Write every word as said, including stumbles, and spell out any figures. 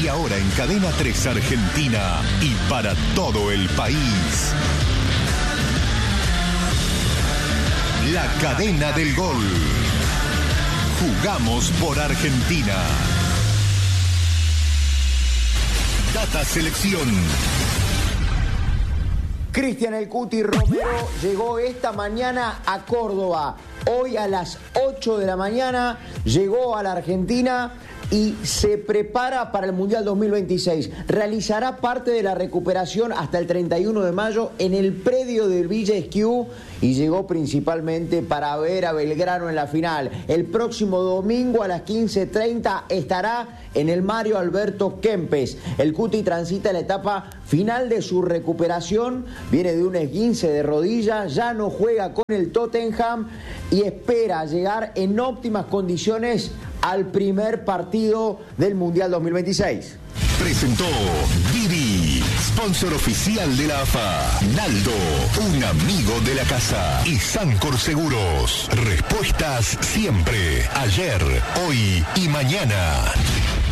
Y ahora en Cadena tres Argentina y para todo el país. La cadena del gol. Jugamos por Argentina. Data Selección. Cristian El Cuti Romero llegó esta mañana a Córdoba. Hoy a las ocho de la mañana llegó a la Argentina y se prepara para el Mundial dos mil veintiséis. Realizará parte de la recuperación hasta el treinta y uno de mayo en el predio del Villa Esquiú y llegó principalmente para ver a Belgrano en la final. El próximo domingo a las quince treinta estará en el Mario Alberto Kempes. El Cuti transita la etapa final de su recuperación, viene de un esguince de rodilla, ya no juega con el Tottenham y espera llegar en óptimas condiciones al primer partido del Mundial dos mil veintiséis. Presentó Didi, sponsor oficial de la A F A. Naldo, un amigo de la casa. Y Sancor Seguros. Respuestas siempre, ayer, hoy y mañana.